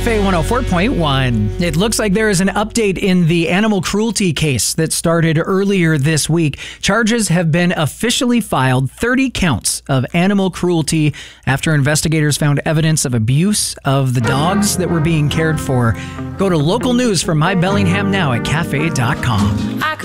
Cafe 104.1. It looks like there is an update in the animal cruelty case that started earlier this week. Charges have been officially filed, 30 counts of animal cruelty after investigators found evidence of abuse of the dogs that were being cared for. Go to local news from My Bellingham now at cafe.com.